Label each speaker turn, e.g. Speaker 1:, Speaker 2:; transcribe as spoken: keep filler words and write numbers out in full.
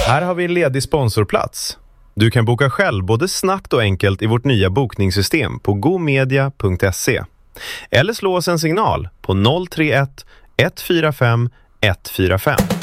Speaker 1: Här har vi en ledig sponsorplats. Du kan boka själv både snabbt och enkelt i vårt nya bokningssystem på gomedia punkt se. Eller slå oss en signal på noll tre ett ett fyra fem ett fyra fem.